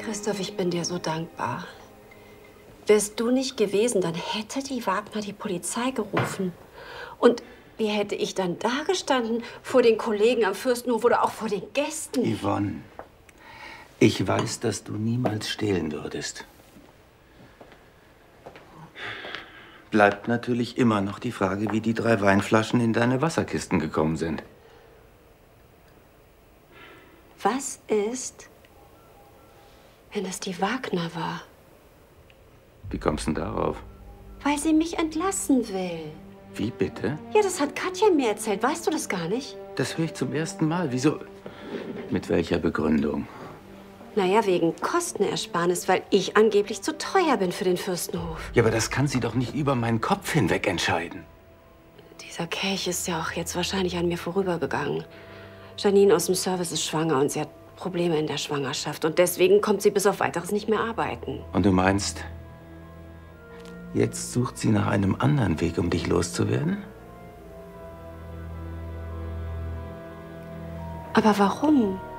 Christoph, ich bin dir so dankbar. Wärst du nicht gewesen, dann hätte die Wagner die Polizei gerufen. Und wie hätte ich dann da gestanden vor den Kollegen am Fürstenhof oder auch vor den Gästen? Yvonne, ich weiß, dass du niemals stehlen würdest. Bleibt natürlich immer noch die Frage, wie die 3 Weinflaschen in deine Wasserkisten gekommen sind. Was ist, wenn es die Wagner war? Wie kommst du denn darauf? Weil sie mich entlassen will. Wie bitte? Ja, das hat Katja mir erzählt. Weißt du das gar nicht? Das höre ich zum ersten Mal. Wieso? Mit welcher Begründung? Naja, wegen Kostenersparnis, weil ich angeblich zu teuer bin für den Fürstenhof. Ja, aber das kann sie doch nicht über meinen Kopf hinweg entscheiden. Dieser Kelch ist ja auch jetzt wahrscheinlich an mir vorübergegangen. Janine aus dem Service ist schwanger und sie hat Probleme in der Schwangerschaft. Und deswegen kommt sie bis auf Weiteres nicht mehr arbeiten. Und du meinst, jetzt sucht sie nach einem anderen Weg, um dich loszuwerden? Aber warum?